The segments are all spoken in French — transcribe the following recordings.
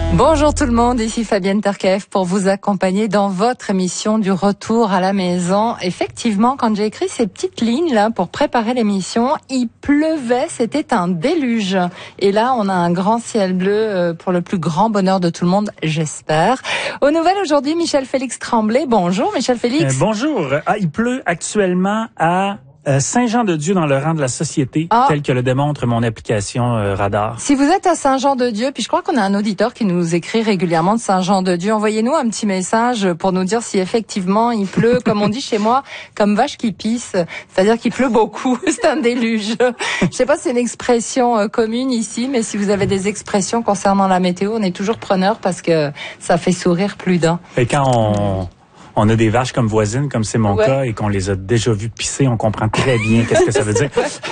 Bonjour tout le monde, ici Fabienne Tarkaev pour vous accompagner dans votre émission du retour à la maison. Effectivement, quand j'ai écrit ces petites lignes là pour préparer l'émission, il pleuvait, c'était un déluge. Et là, on a un grand ciel bleu pour le plus grand bonheur de tout le monde, j'espère. Aux nouvelles aujourd'hui, Michel Félix Tremblay. Bonjour Michel Félix. Bonjour. Il pleut actuellement à Saint-Jean-de-Dieu dans le rang de la société, tel que le démontre mon application radar. Si vous êtes à Saint-Jean-de-Dieu, puis je crois qu'on a un auditeur qui nous écrit régulièrement de Saint-Jean-de-Dieu, envoyez-nous un petit message pour nous dire si effectivement il pleut, comme on dit chez moi, comme vache qui pisse, c'est-à-dire qu'il pleut beaucoup, c'est un déluge. Je sais pas si c'est une expression commune ici, mais si vous avez des expressions concernant la météo, on est toujours preneur parce que ça fait sourire plus d'un. Et quand on a des vaches comme voisines, comme c'est mon cas, et qu'on les a déjà vues pisser, on comprend très bien qu'est-ce que ça veut dire.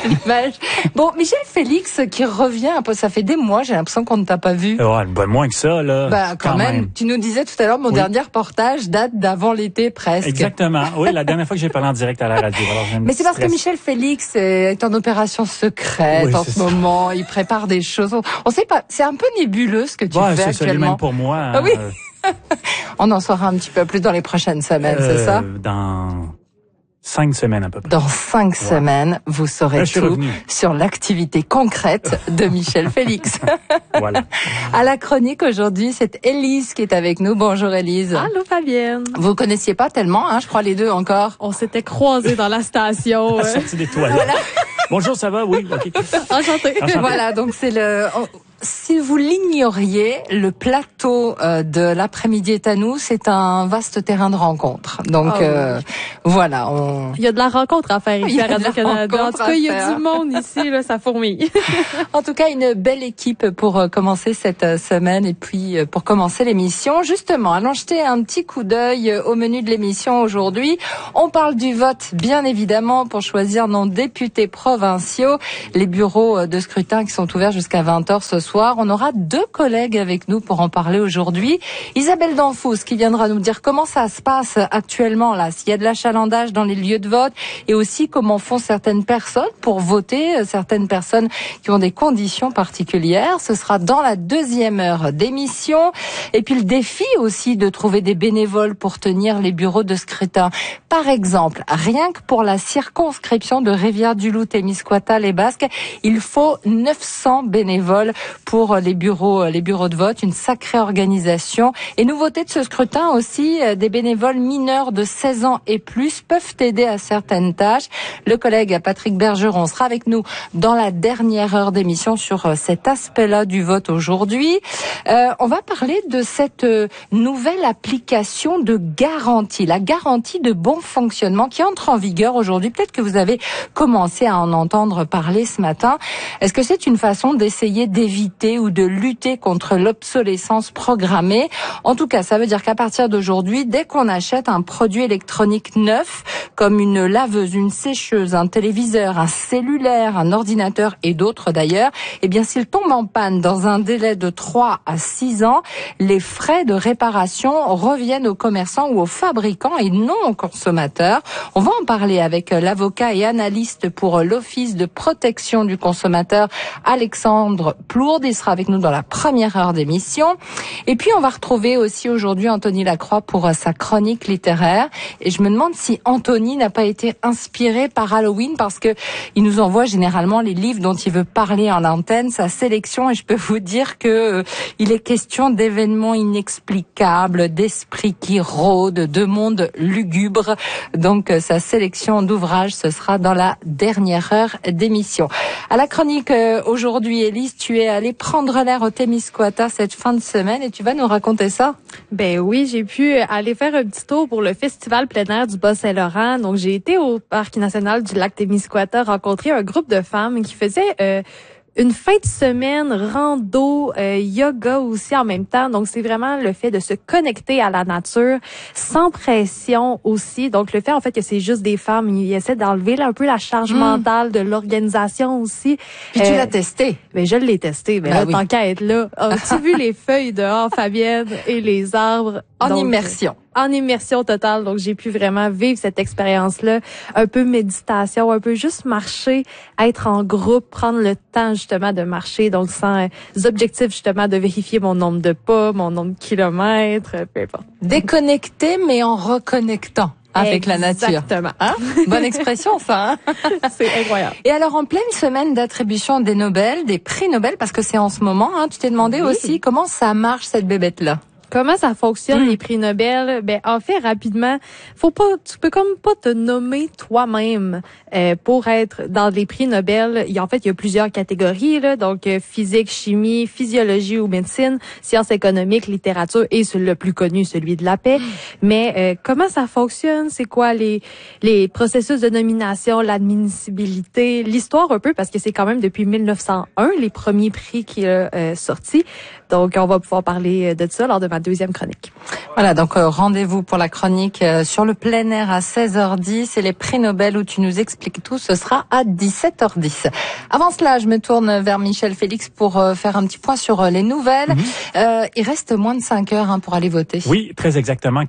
Bon, Michel Félix qui revient un peu, ça fait des mois, j'ai l'impression qu'on ne t'a pas vu. Moins que ça, là. Quand même. Tu nous disais tout à l'heure, mon dernier reportage date d'avant l'été presque. Exactement. Oui, la dernière fois que j'ai parlé en direct à la radio. Alors, mais c'est parce que Michel Félix est en opération secrète en ce moment. Il prépare des choses. On sait pas, c'est un peu nébuleux ce que tu fais c'est actuellement. C'est même pour moi. Ah oui. On en saura un petit peu plus dans les prochaines semaines, c'est ça? Dans 5 semaines à peu près. Dans 5 semaines, vous saurez tout sur l'activité concrète de Michel Félix. Voilà. À la chronique aujourd'hui, c'est Élise qui est avec nous. Bonjour Élise. Allô Fabienne. Vous connaissiez pas tellement, je crois les deux encore. On s'était croisés dans la station. Sortie des toilettes. Voilà. Bonjour, ça va? Oui, ok. Enchantée. Voilà, donc c'est si vous l'ignoriez, le plateau de l'après-midi est à nous, c'est un vaste terrain de rencontre. Donc voilà, il y a de la rencontre à faire ici à Radio-Canada. En tout cas, il y a du monde ici, là, ça fourmille. En tout cas, une belle équipe pour commencer cette semaine et puis pour commencer l'émission. Justement, allons jeter un petit coup d'œil au menu de l'émission aujourd'hui. On parle du vote, bien évidemment, pour choisir nos députés provinciaux. Les bureaux de scrutin qui sont ouverts jusqu'à 20h ce soir. On aura 2 collègues avec nous pour en parler aujourd'hui. Isabelle Danfous qui viendra nous dire comment ça se passe actuellement là, s'il y a de l'achalandage dans les lieux de vote et aussi comment font certaines personnes pour voter, certaines personnes qui ont des conditions particulières. Ce sera dans la 2e heure d'émission. Et puis le défi aussi de trouver des bénévoles pour tenir les bureaux de scrutin. Par exemple, rien que pour la circonscription de Rivière-du-Loup-Témiscouata-les Basques, il faut 900 bénévoles pour les bureaux de vote, une sacrée organisation. Et nouveauté de ce scrutin aussi, des bénévoles mineurs de 16 ans et plus peuvent aider à certaines tâches. Le collègue Patrick Bergeron sera avec nous dans la dernière heure d'émission sur cet aspect-là du vote aujourd'hui. On va parler de cette nouvelle application de garantie, la garantie de bon fonctionnement qui entre en vigueur aujourd'hui. Peut-être que vous avez commencé à en entendre parler ce matin. Est-ce que c'est une façon d'essayer d'éviter ou de lutter contre l'obsolescence programmée? En tout cas, ça veut dire qu'à partir d'aujourd'hui, dès qu'on achète un produit électronique neuf, comme une laveuse, une sécheuse, un téléviseur, un cellulaire, un ordinateur et d'autres d'ailleurs, eh bien, s'il tombe en panne dans un délai de 3 à 6 ans, les frais de réparation reviennent aux commerçants ou aux fabricants et non aux consommateurs. On va en parler avec l'avocat et analyste pour l'Office de protection du consommateur, Alexandre Plourde. Il sera avec nous dans la première heure d'émission. Et puis, on va retrouver aussi aujourd'hui Anthony Lacroix pour sa chronique littéraire. Et je me demande si Anthony n'a pas été inspiré par Halloween parce que il nous envoie généralement les livres dont il veut parler en antenne, sa sélection. Et je peux vous dire que il est question d'événements inexplicables, d'esprits qui rôdent, de mondes lugubres. Donc, sa sélection d'ouvrages, ce sera dans la dernière heure d'émission. À la chronique aujourd'hui, Élise, tu es allée prendre l'air au Témiscouata cette fin de semaine et tu vas nous raconter ça? Ben oui, j'ai pu aller faire un petit tour pour le festival plein air du Bas-Saint-Laurent. Donc, j'ai été au Parc national du lac Témiscouata rencontrer un groupe de femmes qui faisaient une fin de semaine, rando, yoga aussi en même temps. Donc, c'est vraiment le fait de se connecter à la nature sans pression aussi. Donc, le fait, en fait, que c'est juste des femmes, ils essaient d'enlever là, un peu la charge mentale de l'organisation aussi. Puis tu l'as testé? Ben, je l'ai testé. Mais là, tant qu'à être là, as-tu vu les feuilles dehors, Fabienne, et les arbres? En immersion. En immersion totale. Donc, j'ai pu vraiment vivre cette expérience-là. Un peu méditation, un peu juste marcher, être en groupe, prendre le temps justement de marcher. Donc, sans objectifs justement de vérifier mon nombre de pas, mon nombre de kilomètres, peu importe. Déconnecté, mais en reconnectant avec la nature. Exactement. Hein? Bonne expression, ça. Hein? C'est incroyable. Et alors, en pleine semaine d'attribution des Nobel, des prix Nobel, parce que c'est en ce moment, hein, tu t'es demandé aussi comment ça marche, cette bébête-là. Comment ça fonctionne, les prix Nobel? Ben, en fait, rapidement, tu peux comme pas te nommer toi-même pour être dans les prix Nobel. Il y a plusieurs catégories, là. Donc, physique, chimie, physiologie ou médecine, sciences économiques, littérature et le plus connu, celui de la paix. Mais comment ça fonctionne? C'est quoi les processus de nomination, l'admissibilité, l'histoire un peu, parce que c'est quand même depuis 1901 les premiers prix qui ont sortis. Donc, on va pouvoir parler de ça lors de ma deuxième chronique. Voilà, donc rendez-vous pour la chronique sur le plein air à 16h10 et les prix Nobel où tu nous expliques tout, ce sera à 17h10. Avant cela, je me tourne vers Michel Félix pour faire un petit point sur les nouvelles. Il reste moins de 5 heures pour aller voter. Oui, très exactement,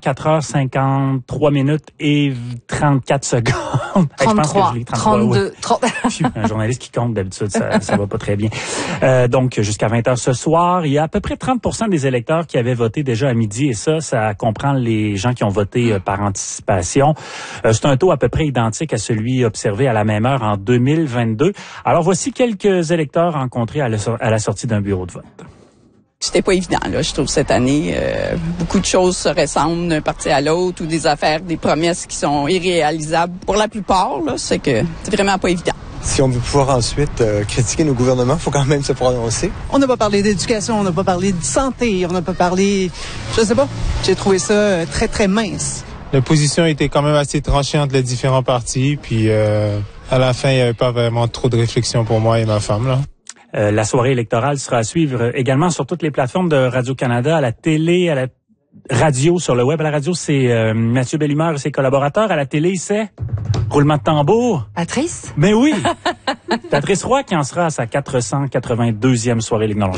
4h53 minutes et 34 secondes. 33, 32, 30. Je suis un journaliste qui compte d'habitude, ça va pas très bien. Donc, jusqu'à 20h ce soir, il y a à peu près 30% des électeurs qui avaient voté déjà à midi, et ça comprend les gens qui ont voté par anticipation. C'est un taux à peu près identique à celui observé à la même heure en 2022. Alors, voici quelques électeurs rencontrés à la sortie d'un bureau de vote. C'était pas évident, là, je trouve, cette année. Beaucoup de choses se ressemblent d'un parti à l'autre, ou des affaires, des promesses qui sont irréalisables. Pour la plupart, là, c'est que c'est vraiment pas évident. Si on veut pouvoir ensuite critiquer nos gouvernements, il faut quand même se prononcer. On n'a pas parlé d'éducation, on n'a pas parlé de santé, on n'a pas parlé... Je sais pas, j'ai trouvé ça très, très mince. La position était quand même assez tranchée entre les différents partis, puis à la fin, il n'y avait pas vraiment trop de réflexion pour moi et ma femme, là. La soirée électorale sera à suivre également sur toutes les plateformes de Radio-Canada, à la télé, à la radio, sur le web. À la radio, c'est Mathieu Bellumeur et ses collaborateurs. À la télé, c'est roulement de tambour. Patrice? Mais oui! Patrice Roy qui en sera à sa 482e soirée électorale.